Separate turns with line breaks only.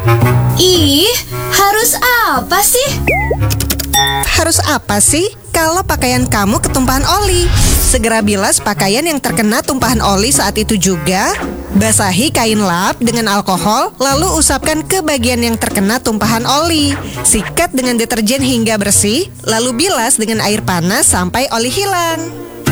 Ih, harus apa sih?
Harus apa sih kalau pakaian kamu ketumpahan oli? Segera bilas pakaian yang terkena tumpahan oli saat itu juga. Basahi kain lap dengan alkohol, lalu usapkan ke bagian yang terkena tumpahan oli. Sikat dengan deterjen hingga bersih, lalu bilas dengan air panas sampai oli hilang.